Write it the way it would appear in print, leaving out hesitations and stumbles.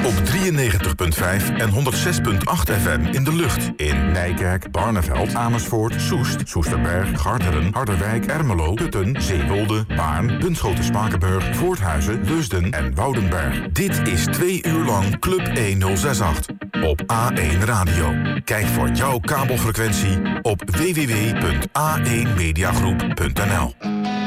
Op 93.5 en 106.8 FM in de lucht. In Nijkerk, Barneveld, Amersfoort, Soest, Soesterberg, Garderen, Harderwijk, Ermelo, Putten, Zeewolde, Baarn, Bunschoten, Spakenburg, Voorthuizen, Leusden en Woudenberg. Dit is 2 uur lang Club 1068 op A1 Radio. Kijk voor jouw kabelfrequentie op www.a1mediagroep.nl.